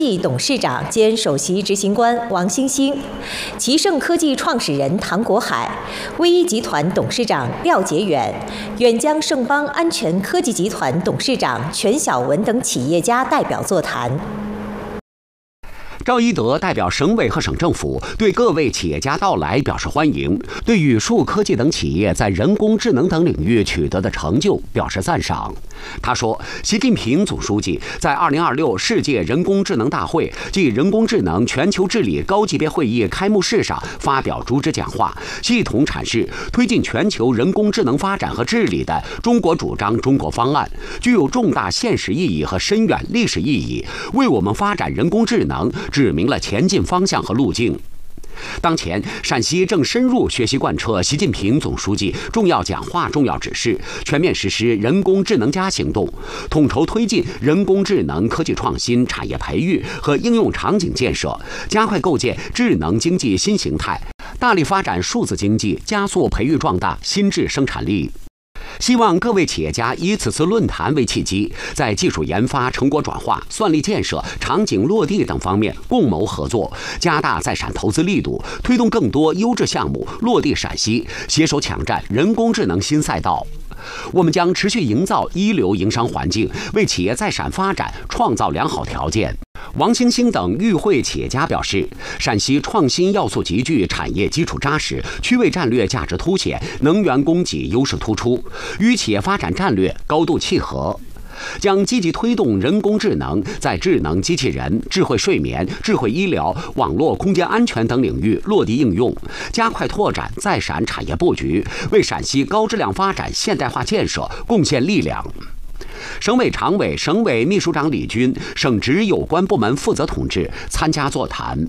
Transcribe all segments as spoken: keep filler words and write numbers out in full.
董事长兼首席执行官王兴兴，奇盛科技创始人唐国海，威一集团董事长廖杰远，远江盛邦安全科技集团董事长全晓文等企业家代表座谈。 赵一德代表省委和省政府对各位企业家到来表示欢迎，对宇树科技等企业在人工智能等领域取得的成就表示赞赏。他说，习近平总书记在二零二六世界人工智能大会暨人工智能全球治理高级别会议开幕式上发表主旨讲话，系统阐释推进全球人工智能发展和治理的中国主张、中国方案，具有重大现实意义和深远历史意义，为我们发展人工智能 指明了前进方向和路径。当前，陕西正深入学习贯彻习近平总书记重要讲话、重要指示，全面实施人工智能加行动，统筹推进人工智能科技创新、产业培育和应用场景建设，加快构建智能经济新形态，大力发展数字经济，加速培育壮大新质生产力。 希望各位企业家以此次论坛为契机，在技术研发、成果转化、算力建设、场景落地等方面共谋合作，加大在陕投资力度，推动更多优质项目落地陕西，携手抢占人工智能新赛道。 我们将持续营造一流营商环境，为企业在陕发展创造良好条件。 王兴兴等与会企业家表示，陕西创新要素集聚，产业基础扎实，区位战略价值凸显，能源供给优势突出，与企业发展战略高度契合。 将积极推动人工智能在智能机器人、智慧睡眠、智慧医疗、网络空间安全等领域落地应用，加快拓展在陕产业布局，为陕西高质量发展现代化建设贡献力量。 省委常委、省委秘书长李军、省直有关部门负责同志参加座谈。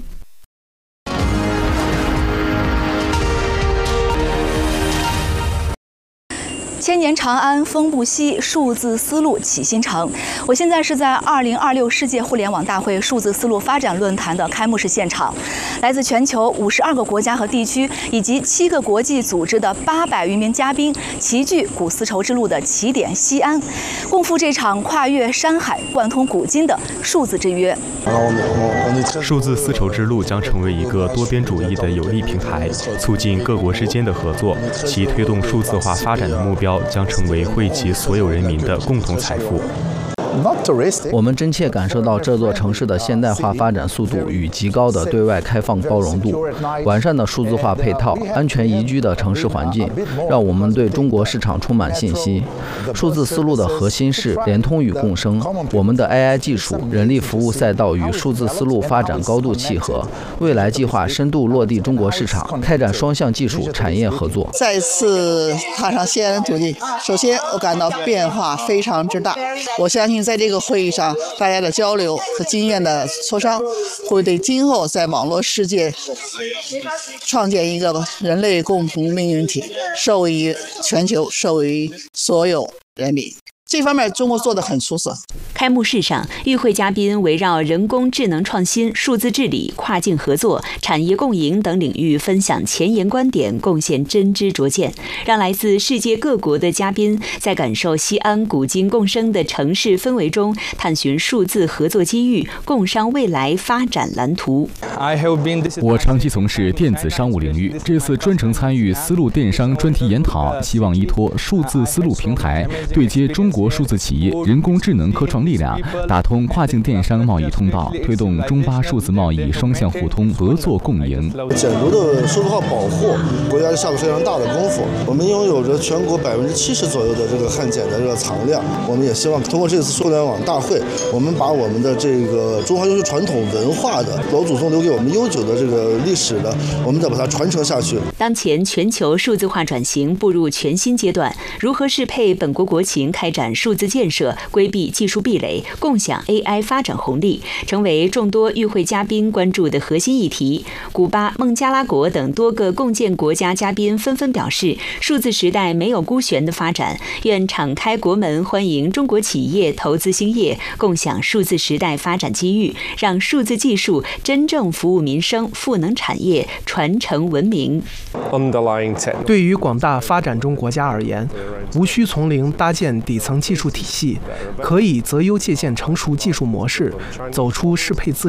千年长安风不息，数字丝路启新程。我现在是在二零二六世界互联网大会数字丝路发展论坛的开幕式现场，来自全球五十二个国家和地区以及七个国际组织的八百余名嘉宾齐聚古丝绸之路的起点西安，共赴这场跨越山海、贯通古今的数字之约。 数字丝绸之路将成为一个多边主义的有力平台，促进各国之间的合作，其推动数字化发展的目标 将成为惠及所有人民的共同财富。 我们真切感受到这座城市的现代化发展速度与极高的对外开放包容度，完善的数字化配套、安全宜居的城市环境，让我们对中国市场充满信心。数字丝路的核心是联通与共生，我们的 A I 技术、人力服务赛道与数字丝路发展高度契合。未来计划深度落地中国市场，开展双向技术产业合作。 再次踏上西安土地，首先我感到变化非常之大，我相信 在这个会议上，大家的交流和经验的磋商，会对今后在网络世界创建一个人类共同命运体，受益于全球，受益于所有人民。 这方面中国做得很出色。 开幕式上，与会嘉宾围绕人工智能创新、数字治理、跨境合作、产业共赢等领域分享前沿观点，贡献真知灼见，让来自世界各国的嘉宾在感受西安古今共生的城市氛围中，探寻数字合作机遇，共商未来发展蓝图。 我长期从事电子商务领域，这次专程参与丝路电商专题研讨，希望依托数字丝路平台，对接中国 数字企业人工智能科创力量，打通跨境电商贸易通道，推动中巴数字贸易双向互通、合作共赢。 简读的数字化保护，国家下了非常大的功夫。我们拥有着全国百分之七十左右的这个汉检的这个藏量。我们也希望通过这次互联网大会，我们把我们的这个中华优秀传统文化的老祖宗留给我们悠久的这个历史的，我们再把它传承下去。 当前全球数字化转型步入全新阶段，如何适配本国国情开展 数字建设，规避技术壁垒，共享 A I 发展红利，成为众多与会嘉宾关注的核心议题。古巴、孟加拉国等多个共建国家嘉宾纷纷表示，数字时代没有孤悬的发展，愿敞开国门，欢迎中国企业投资兴业，共享数字时代发展机遇，让数字技术真正服务民生、赋能产业、传承文明。 对于广大发展中国家而言，无需从零搭建底层技术体系，可以择优借鉴成熟技术模式，走出适配自